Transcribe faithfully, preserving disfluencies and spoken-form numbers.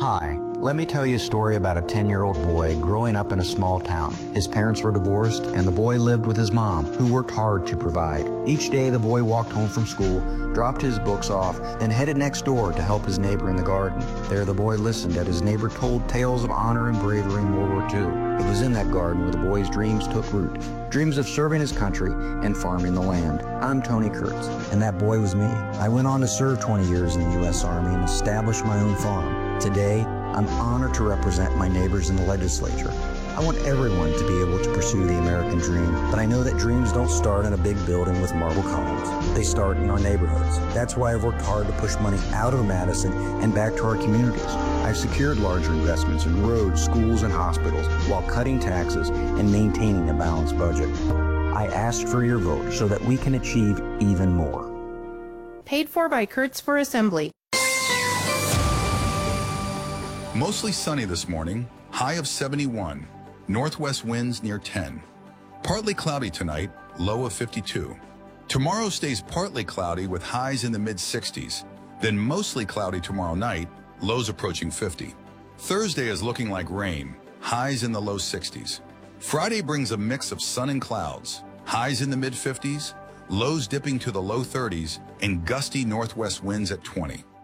Hi, let me tell you a story about a ten-year-old boy growing up in a small town. His parents were divorced, and the boy lived with his mom, who worked hard to provide. Each day, the boy walked home from school, dropped his books off, then headed next door to help his neighbor in the garden. There, the boy listened as his neighbor told tales of honor and bravery in World War Two. It was in that garden where the boy's dreams took root, dreams of serving his country and farming the land. I'm Tony Kurtz, and that boy was me. I went on to serve twenty years in the U S Army and establish my own farm. Today, I'm honored to represent my neighbors in the legislature. I want everyone to be able to pursue the American dream, but I know that dreams don't start in a big building with marble columns. They start in our neighborhoods. That's why I've worked hard to push money out of Madison and back to our communities. I've secured larger investments in roads, schools, and hospitals while cutting taxes and maintaining a balanced budget. I asked for your vote so that we can achieve even more. Paid for by Kurtz for Assembly. Mostly sunny this morning, high of seventy-one. Northwest winds near ten. Partly cloudy tonight, low of fifty-two. Tomorrow stays partly cloudy with highs in the mid sixties. Then mostly cloudy tomorrow night, lows approaching fifty. Thursday is looking like rain, highs in the low sixties. Friday brings a mix of sun and clouds, highs in the mid fifties, lows dipping to the low thirties, and gusty northwest winds at twenty.